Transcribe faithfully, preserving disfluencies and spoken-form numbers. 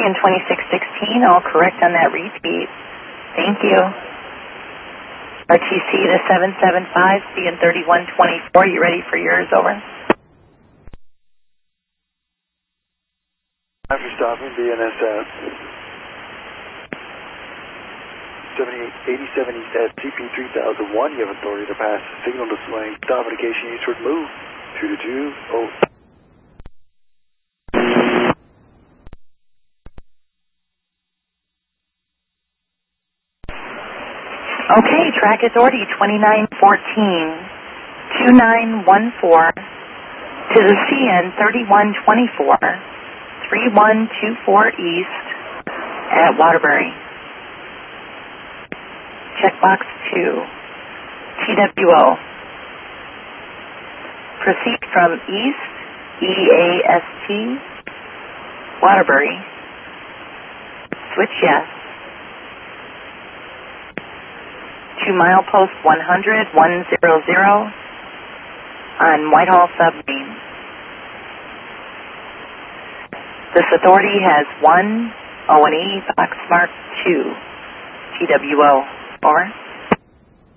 Falcon twenty-six sixteen, all correct on that repeat. Thank you. R T C to seven seven five, C N thirty-one twenty-four, you ready for yours, over? After stopping, B N S S. seventy-eight eighty-seven East at C P three thousand one, you have authority to pass signal displaying stop indication eastward move, two to two, oh. Okay, track authority twenty-nine fourteen, two nine one four to the C N thirty-one twenty-four, three one two four East at Waterbury. Checkbox two, T W O. Proceed from East, E A S T, Waterbury. Switch yes. To milepost one hundred, one hundred on Whitehall Submarine. This authority has one O and E, box mark two, T W O. Over.